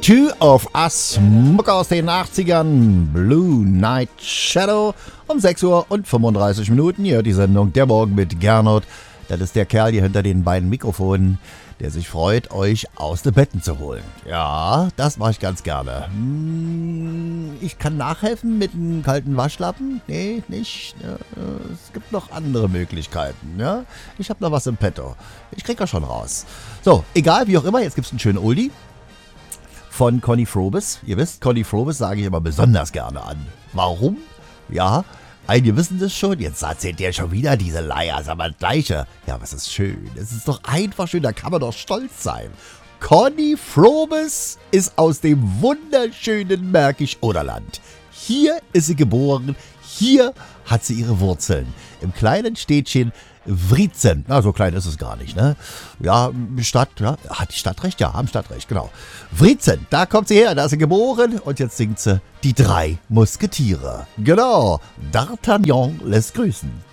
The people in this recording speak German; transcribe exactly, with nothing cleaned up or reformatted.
Two of Us, Mucke aus den achtzigern, Blue Night Shadow, um sechs Uhr und fünfunddreißig Minuten. Hier die Sendung Der Morgen mit Gernot. Das ist der Kerl hier hinter den beiden Mikrofonen, der sich freut, euch aus den Betten zu holen. Ja, das mache ich ganz gerne. Ich kann nachhelfen mit einem kalten Waschlappen? Nee, nicht. Es gibt noch andere Möglichkeiten. Ja? Ich habe noch was im Petto. Ich krieg das schon raus. So, egal, wie auch immer, jetzt gibt es einen schönen Oldie von Conny Frobes. Ihr wisst, Conny Frobes sage ich immer besonders gerne an. Warum? Ja, einige wissen das schon. Jetzt erzählt der schon wieder diese Leier. Sag mal, gleiche. Ja, was ist schön. Es ist doch einfach schön. Da kann man doch stolz sein. Conny Frobes ist aus dem wunderschönen Märkisch-Oderland. Hier ist sie geboren. Hier hat sie ihre Wurzeln. Im kleinen Städtchen Wriezen. Na, so klein ist es gar nicht, ne? Ja, Stadt, ja, hat die Stadt recht? Ja, haben Stadtrecht, genau. Wriezen, da kommt sie her, da ist sie geboren und jetzt singt sie Die drei Musketiere. Genau, D'Artagnan lässt grüßen.